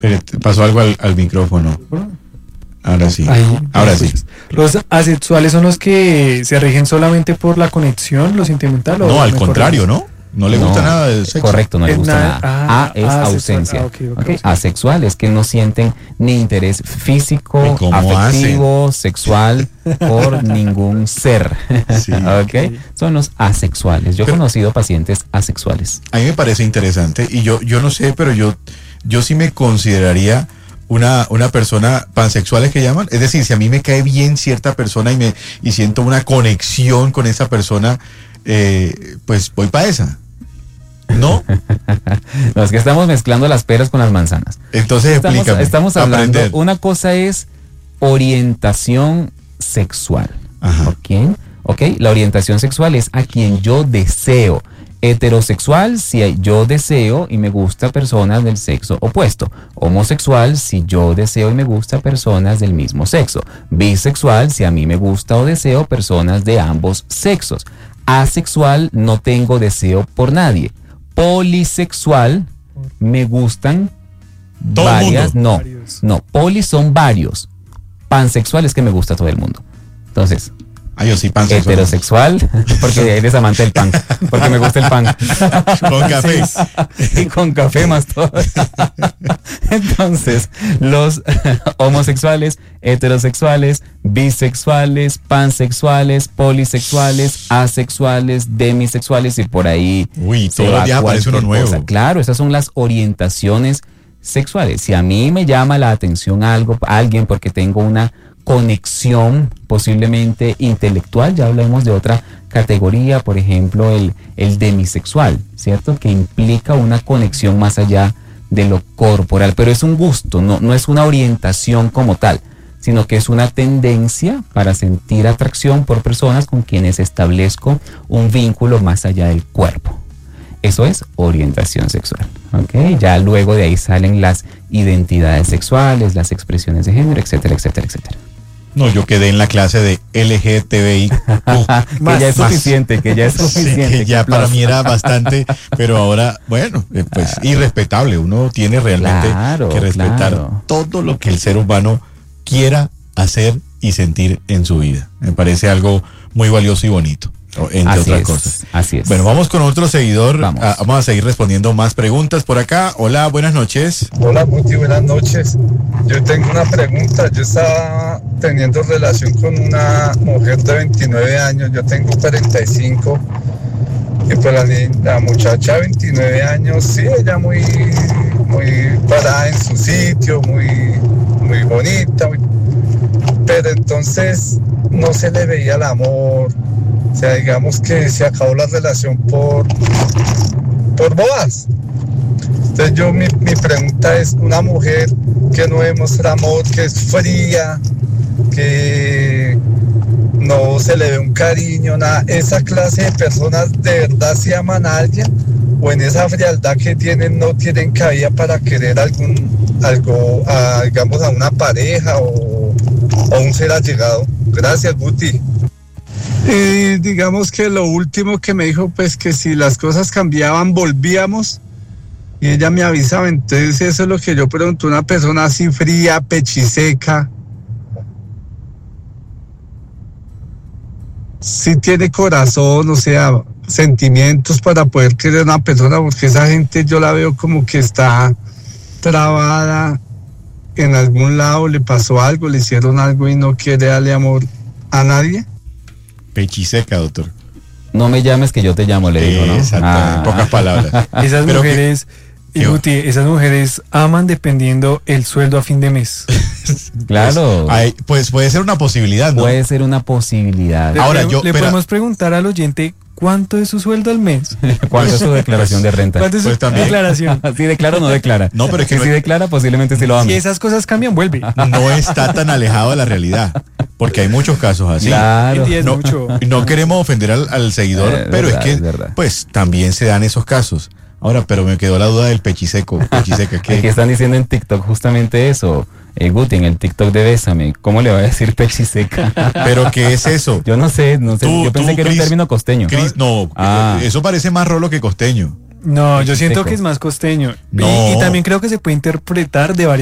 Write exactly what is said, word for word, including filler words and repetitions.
Pero pasó algo al, al micrófono. Ahora sí. Ahí, ahora sí. ¿Los asexuales son los que se rigen solamente por la conexión, lo sentimental? No, o al contrario, ¿no? No le gusta no, nada del sexo. Correcto, no le Es gusta nada. nada. Ah, A es ah, ausencia. ah, okay, okay, Okay. okay. Asexual es que no sienten ni interés físico, ¿Cómo afectivo, hacen? Sexual por ningún ser. Sí. Okay. Son los asexuales. Yo he Pero, conocido pacientes asexuales. A mí me parece interesante y yo, yo no sé, pero yo, yo sí me consideraría una, una persona pansexual, ¿es que llaman? Es decir, si a mí me cae bien cierta persona y me y siento una conexión con esa persona, eh, pues voy para esa. ¿No? No, es que estamos mezclando las peras con las manzanas. Entonces estamos, explícame. Estamos hablando, aprender. Una cosa es orientación sexual. Ajá. ¿Ok? ¿Ok? La orientación sexual es a quien yo deseo. Heterosexual, si yo deseo y me gusta personas del sexo opuesto. Homosexual, si yo deseo y me gusta personas del mismo sexo. Bisexual, si a mí me gusta o deseo personas de ambos sexos. Asexual, no tengo deseo por nadie. Polisexual, me gustan todo varias, mundo. no, Varios. no, polis son varios. Pansexual es que me gusta todo el mundo. Entonces, Ah, yo sí, pansexual. heterosexual, porque eres amante del pan, porque me gusta el pan. Con café. Y con café más todo. Entonces, los homosexuales, heterosexuales, bisexuales, pansexuales, polisexuales, asexuales, demisexuales y por ahí. Uy, se todos los va días aparece uno cualquier nuevo. cosa. Claro, esas son las orientaciones sexuales. Si a mí me llama la atención algo, alguien porque tengo una conexión posiblemente intelectual, ya hablamos de otra categoría, por ejemplo el, el demisexual, ¿cierto? Que implica una conexión más allá de lo corporal, pero es un gusto, no, no es una orientación como tal, sino que es una tendencia para sentir atracción por personas con quienes establezco un vínculo más allá del cuerpo. Eso es orientación sexual, ¿ok? Ya luego de ahí salen las identidades sexuales, las expresiones de género, etcétera, etcétera, etcétera. No, yo quedé en la clase de L G T B I. que Más, ya es más. suficiente, que ya es Sí, suficiente. que ya que para plus. mí era bastante, pero ahora, bueno, eh, pues irrespetable. Uno tiene realmente Claro, que respetar claro. todo lo que el ser humano quiera hacer y sentir en su vida. Me parece algo muy valioso y bonito, entre Así otras es, cosas. así es. Bueno, vamos con otro seguidor. Vamos. Ah, vamos a seguir respondiendo más preguntas por acá. Hola, buenas noches. Hola Guti, buenas noches. Yo tengo una pregunta. Yo estaba teniendo relación con una mujer de veintinueve años, yo tengo cuarenta y cinco. Y pues la, la muchacha de veintinueve años, sí, ella muy, muy parada en su sitio, muy, muy bonita. Muy... Pero entonces no se le veía el amor. O sea, digamos que se acabó la relación por, por bodas. Entonces yo, mi, mi pregunta es, una mujer que no demuestra amor, que es fría, que no se le ve un cariño, nada, ¿esa clase de personas de verdad se aman a alguien? ¿O en esa frialdad que tienen no tienen cabida para querer algún, algo, a, digamos, a una pareja o a un ser allegado? Gracias, Guti. Y digamos que lo último que me dijo, pues que si las cosas cambiaban, volvíamos. Y ella me avisaba, entonces eso es lo que yo pregunto, una persona así fría, pechiseca. Si tiene corazón, o sea, sentimientos para poder querer a una persona, porque esa gente yo la veo como que está trabada en algún lado, le pasó algo, le hicieron algo y no quiere darle amor a nadie. Pechiseca, doctor. No me llames que yo te llamo, le digo, ¿no? Exacto, Ah. en pocas palabras. Esas Pero mujeres, que- y Guti, esas mujeres aman dependiendo el sueldo a fin de mes. Claro, Pues, hay- pues puede ser una posibilidad, ¿no? puede ser una posibilidad. Le, Ahora, pre- yo- le pero- podemos preguntar al oyente cuánto es su sueldo al mes. ¿Cuánto es su declaración de renta? ¿Cuánto es Pues su también. declaración? Si declara o no declara. No, pero es que si no es- declara, posiblemente sí lo ama. Si esas cosas cambian, vuelve. No está tan alejado de la realidad, porque hay muchos casos así. Claro. El día es No, mucho. no queremos ofender al, al seguidor, Eh, pero verdad, es que es verdad. pues también se dan esos casos. Ahora, pero me quedó la duda del pechiseco. Pechiseca, Aquí ¿qué? están diciendo en TikTok justamente eso. Eh, Guti, en el TikTok de Bésame, ¿cómo le va a decir pechiseca? ¿Pero qué es eso? Yo no sé, no sé. Tú- Yo pensé tú, que era un Cris- término costeño. Cris, no, Ah. eso parece más rolo que costeño. No, yo Existe siento que co- es más costeño. Y- No. Y, también creo que se puede interpretar de varias